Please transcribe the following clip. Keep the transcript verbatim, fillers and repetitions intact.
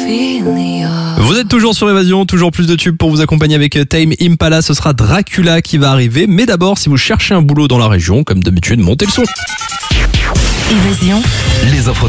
Vous êtes toujours sur Évasion, toujours plus de tubes pour vous accompagner avec Tame Impala. Ce sera Dracula qui va arriver. Mais d'abord, si vous cherchez un boulot dans la région, comme d'habitude, montez le son. Évasion. Les infos